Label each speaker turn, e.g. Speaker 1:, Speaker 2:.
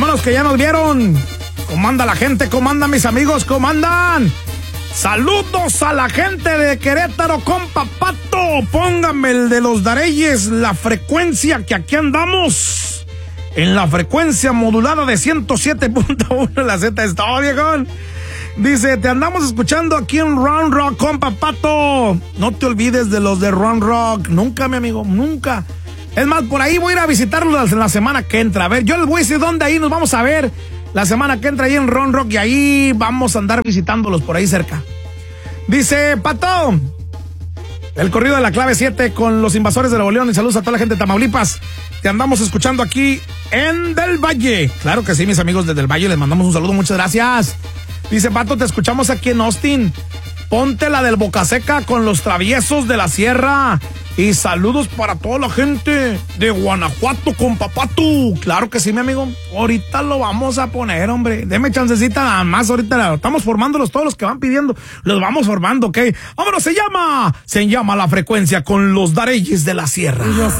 Speaker 1: Vámonos que ya nos vieron. ¿Cómo anda la gente? ¿Cómo andan mis amigos? ¿Cómo andan? Saludos a la gente de Querétaro, compa Pato. Póngame el de los Dareyes, la frecuencia que aquí andamos. En la frecuencia modulada de 107.1 la Z está, viejón. Dice, te andamos escuchando aquí en Round Rock, compa Pato. No te olvides de los de Round Rock. Nunca, mi amigo, nunca. Es más, por ahí voy a ir a visitarlos la semana que entra. A ver, yo les voy a decir dónde ahí nos vamos a ver la semana que entra ahí en Round Rock. Y ahí vamos a andar visitándolos por ahí cerca. Dice, Pato, el corrido de la clave 7 con los Invasores de Nuevo León. Y saludos a toda la gente de Tamaulipas. Te andamos escuchando aquí en Del Valle. Claro que sí, mis amigos de Del Valle, les mandamos un saludo, muchas gracias. Dice, Pato, te escuchamos aquí en Austin. Ponte la del Boca Seca con los Traviesos de la Sierra. Y saludos para toda la gente de Guanajuato, compa Pato. Claro que sí, mi amigo. Ahorita lo vamos a poner, hombre. Deme chancecita nada más. Ahorita estamos formándolos, todos los que van pidiendo. Los vamos formando, ¿ok? Vámonos, se llama La Frecuencia con los Dareyes de la Sierra.